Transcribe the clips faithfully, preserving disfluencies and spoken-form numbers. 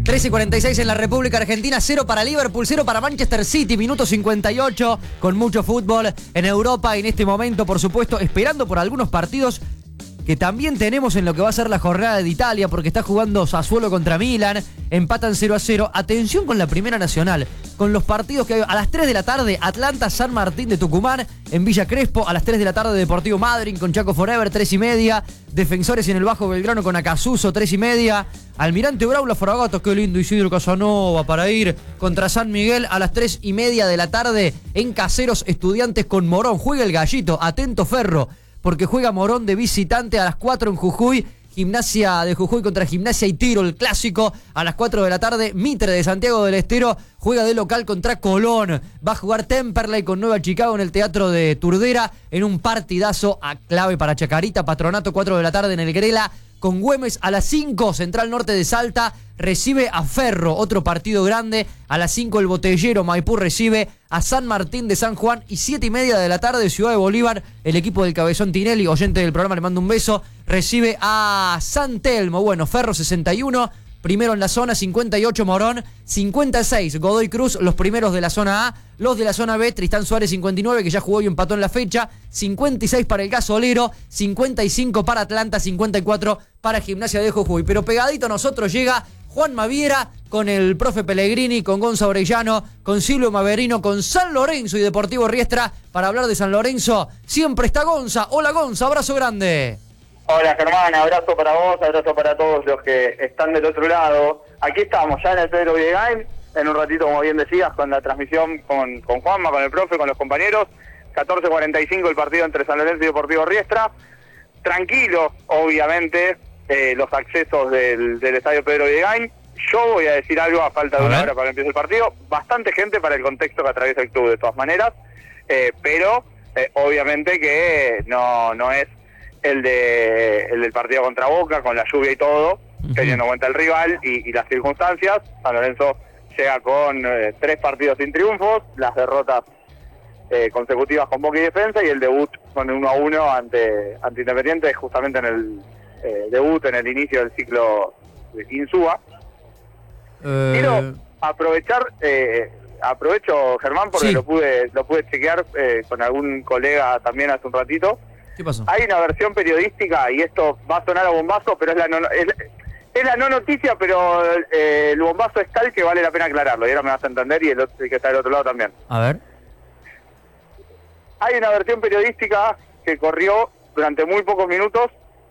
trece cuarenta y seis en la República Argentina, cero para Liverpool, cero para Manchester City, minuto cincuenta y ocho, con mucho fútbol en Europa y en este momento, por supuesto, esperando por algunos partidos que también tenemos en lo que va a ser la jornada de Italia, porque está jugando Sassuolo contra Milan, empatan cero a cero. Atención con la Primera Nacional, con los partidos que hay a las tres de la tarde, Atlanta San Martín de Tucumán en Villa Crespo, a las tres de la tarde Deportivo Madryn con Chaco Forever, tres y media, Defensores en el Bajo Belgrano con Acasuso, tres y media, Almirante Braula Fragatos, qué lindo, Isidro Casanova para ir contra San Miguel a las tres y media de la tarde en Caseros Estudiantes con Morón, juega el Gallito, atento Ferro, porque juega Morón de visitante a las cuatro en Jujuy, Gimnasia de Jujuy contra Gimnasia y Tiro, el clásico, a las cuatro de la tarde, Mitre de Santiago del Estero juega de local contra Colón, va a jugar Temperley con Nueva Chicago en el Teatro de Turdera, en un partidazo a clave para Chacarita, Patronato, cuatro de la tarde en el Grela, con Güemes a las cinco, Central Norte de Salta recibe a Ferro, otro partido grande, a las cinco el Botellero Maipú recibe a San Martín de San Juan y siete y media de la tarde Ciudad de Bolívar, el equipo del Cabezón Tinelli, oyente del programa, le mando un beso, recibe a San Telmo, bueno, Ferro sesenta y uno, primero en la zona, cincuenta y ocho Morón, cincuenta y seis Godoy Cruz, los primeros de la zona A, los de la zona B, Tristán Suárez cincuenta y nueve, que ya jugó y empató en la fecha, cincuenta y seis para el Gasolero, cincuenta y cinco para Atlanta, cincuenta y cuatro para Gimnasia de Jujuy. Pero pegadito a nosotros llega Juan Maviera con el profe Pellegrini, con Gonza Orellano, con Silvio Maverino, con San Lorenzo y Deportivo Riestra, para hablar de San Lorenzo. Siempre está Gonza. Hola Gonza, abrazo grande. Hola Germán, abrazo para vos, abrazo para todos los que están del otro lado. Aquí estamos, ya en el Pedro Villegain, en un ratito, como bien decías, con la transmisión con, con Juanma, con el profe, con los compañeros. catorce cuarenta y cinco el partido entre San Lorenzo y Deportivo Riestra. Tranquilo, obviamente, eh, los accesos del, del estadio Pedro Villegain. Yo voy a decir algo a falta de una hora para que empiece el partido. Bastante gente para el contexto que atraviesa el club, de todas maneras, eh, pero eh, obviamente que no, no es el de el del partido contra Boca, con la lluvia y todo, uh-huh. teniendo en cuenta el rival y, y las circunstancias. San Lorenzo llega con eh, tres partidos sin triunfos, las derrotas eh, consecutivas con Boca y Defensa, y el debut con el uno a uno ante, ante Independiente, justamente en el eh, debut, en el inicio del ciclo de Insúa. Eh... Quiero aprovechar, eh, aprovecho Germán, porque sí. lo pude lo pude chequear eh, con algún colega también hace un ratito. ¿Qué pasó? Hay una versión periodística, y esto va a sonar a bombazo, pero es la no, es, es la no noticia, pero eh, el bombazo es tal que vale la pena aclararlo, y ahora me vas a entender, y el, otro, el que está del otro lado también. A ver. Hay una versión periodística que corrió durante muy pocos minutos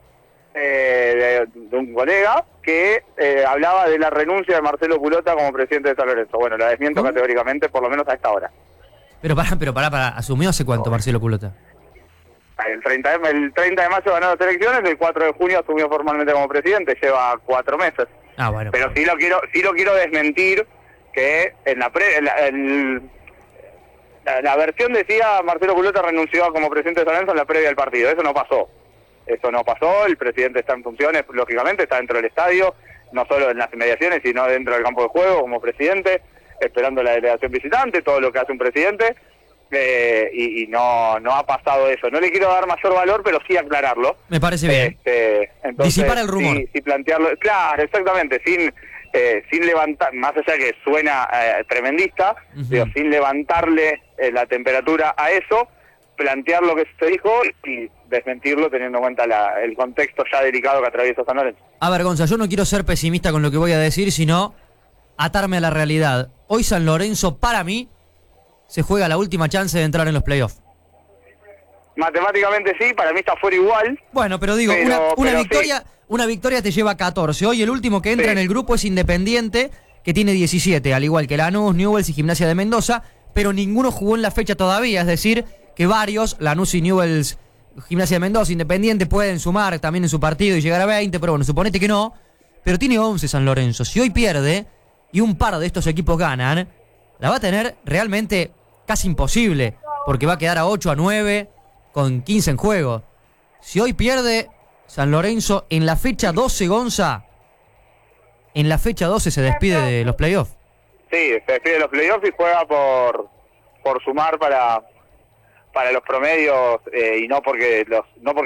eh, de, de un colega que eh, hablaba de la renuncia de Marcelo Culota como presidente de San Lorenzo. Bueno, la desmiento ¿Cómo? categóricamente, por lo menos a esta hora. Pero pará, pero pará, pará. ¿Asumió hace cuánto oh. Marcelo Culota? El treinta, de, el treinta de mayo ganó las elecciones, el cuatro de junio asumió formalmente como presidente, lleva cuatro meses. Ah, bueno. Pero pues sí lo quiero sí lo quiero desmentir, que en la, pre, en la, el, la, la versión decía Marcelo Culota renunció como presidente de San Lorenzo en la previa del partido. Eso no pasó. Eso no pasó, el presidente está en funciones, lógicamente, está dentro del estadio, no solo en las inmediaciones, sino dentro del campo de juego como presidente, esperando la delegación visitante, todo lo que hace un presidente. Eh, y, y no no ha pasado eso. No le quiero dar mayor valor, pero sí aclararlo. Me parece bien. Este, entonces, disipar el rumor. Sí, sí plantearlo. Claro, exactamente. Sin eh, sin levantar, más allá que suena eh, tremendista, uh-huh. digo, sin levantarle eh, la temperatura a eso, plantear lo que se dijo y desmentirlo teniendo en cuenta la, el contexto ya delicado que atraviesa San Lorenzo. A ver, Gonza, yo no quiero ser pesimista con lo que voy a decir, sino atarme a la realidad. Hoy San Lorenzo, para mí, se juega la última chance de entrar en los playoffs. Matemáticamente sí, para mí está fuera igual. Bueno, pero digo, pero, una, una pero victoria sí. una victoria te lleva catorce. Hoy el último que entra sí. en el grupo es Independiente, que tiene diecisiete, al igual que Lanús, Newell's y Gimnasia de Mendoza, pero ninguno jugó en la fecha todavía, es decir, que varios, Lanús y Newell's, Gimnasia de Mendoza, Independiente, pueden sumar también en su partido y llegar a veinte, pero bueno, suponete que no, pero tiene once San Lorenzo. Si hoy pierde y un par de estos equipos ganan, la va a tener realmente casi imposible, porque va a quedar a ocho, a nueve, con quince en juego. Si hoy pierde San Lorenzo en la fecha doce, Gonza, en la fecha doce se despide de los playoffs. Sí, se despide de los playoffs y juega por por sumar para para los promedios eh, y no porque los no porque